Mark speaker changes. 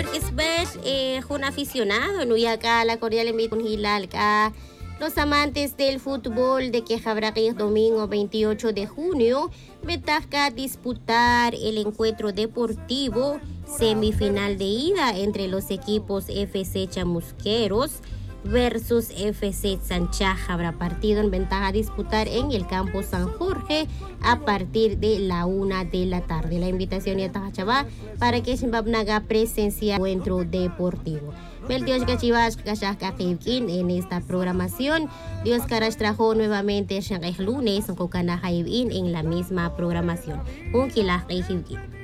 Speaker 1: Un aficionado, no ya acá la cordial invitación Hilal acá. Los amantes del fútbol de que habrá domingo 28 de junio me toca disputar el encuentro deportivo semifinal de ida entre los equipos FC Chamusqueros versus FC Sancha. Habrá partido en ventaja a disputar en el campo San Jorge a partir de la 1 de la tarde. La invitación ya está chava para que Zimbabnaga presencia encuentro deportivo. Dios en esta programación. Dios Karash trajo nuevamente el lunes en la misma programación. Un kilaj